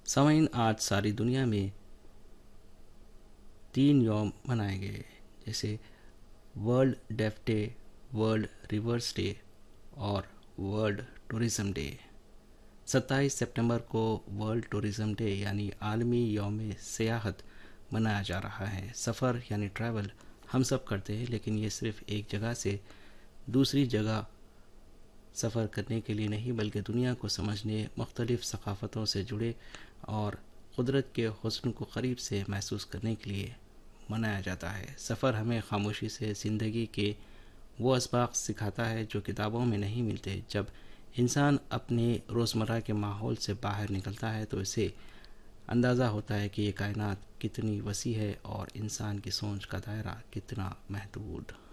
सामाइन आज सारी दुनिया में 3 यौम मनाए गए, जैसे world def day, world reverse day और वर्ल्ड टूरिज़्म डे। 27 सितंबर को वर्ल्ड टूरिज़्म डे यानी आलमी यौम सियाहत मनाया जा रहा है। सफ़र यानी ट्रैवल हम सब करते हैं, लेकिन ये सिर्फ एक जगह से दूसरी जगह सफ़र करने के लिए नहीं, बल्कि दुनिया को समझने, मुख्तलिफ़ सकाफ़तों से जुड़े और कुदरत के हुस्न को करीब से महसूस करने के लिए मनाया जाता है। सफ़र हमें खामोशी से ज़िंदगी के वो असबाक सिखाता है जो किताबों में नहीं मिलते। जब इंसान अपने रोज़मर्रा के माहौल से बाहर निकलता है तो इसे अंदाज़ा होता है कि ये कायनात कितनी वसी है और इंसान की सोच का दायरा कितना महदूद।